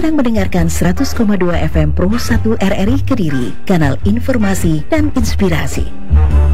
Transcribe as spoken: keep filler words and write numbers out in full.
sedang mendengarkan seratus koma dua F M Pro satu R R I Kediri, kanal informasi dan inspirasi.